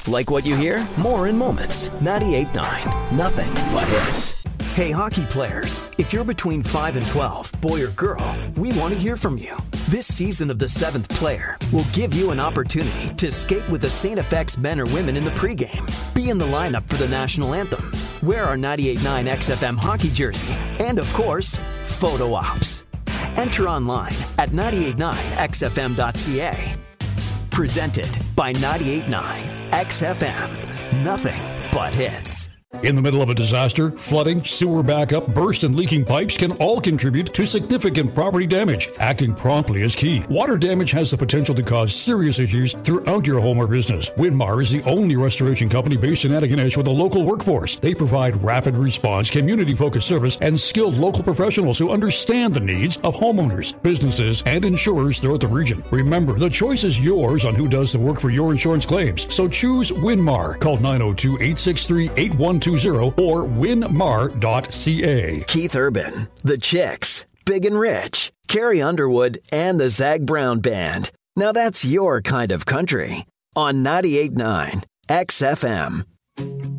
Like what you hear? More in Moments. 98.9. Nothing but hits. Hey, hockey players, if you're between 5 and 12, boy or girl, we want to hear from you. This season of The Seventh Player will give you an opportunity to skate with the St. FX men or women in the pregame. Be in the lineup for the national anthem. Wear our 98.9 XFM hockey jersey. And, of course, photo ops. Enter online at 989xfm.ca. Presented by 98.9 XFM. Nothing but hits. In the middle of a disaster, flooding, sewer backup, burst and leaking pipes can all contribute to significant property damage. Acting promptly is key. Water damage has the potential to cause serious issues throughout your home or business. Winmar is the only restoration company based in Antigonish with a local workforce. They provide rapid response, community-focused service, and skilled local professionals who understand the needs of homeowners, businesses, and insurers throughout the region. Remember, the choice is yours on who does the work for your insurance claims. So choose Winmar. Call 902-863-8120 or winmar.ca. Keith Urban, The Chicks, Big and Rich, Carrie Underwood, and the Zag Brown Band. Now that's your kind of country. On 98.9 XFM.